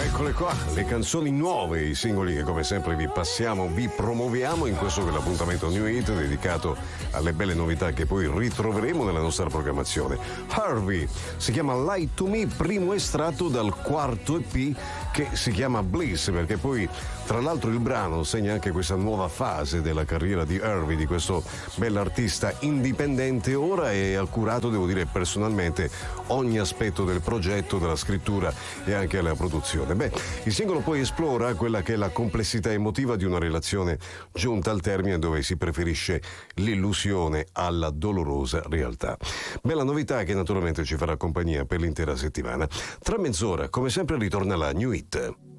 Eccole qua, le canzoni nuove, i singoli che come sempre vi passiamo, vi promuoviamo in questo che è l'appuntamento New Hit dedicato alle belle novità che poi ritroveremo nella nostra programmazione. Harvey si chiama Lie to Me, primo estratto dal quarto EP che si chiama Bliss, perché poi tra l'altro il brano segna anche questa nuova fase della carriera di Harvey, di questo bell'artista indipendente ora, e ha curato, devo dire personalmente, ogni aspetto del progetto, della scrittura e anche della produzione. Beh, il singolo poi esplora quella che è la complessità emotiva di una relazione giunta al termine, dove si preferisce l'illusione alla dolorosa realtà. Bella novità che naturalmente ci farà compagnia per l'intera settimana. Tra mezz'ora, come sempre, ritorna la New Hit.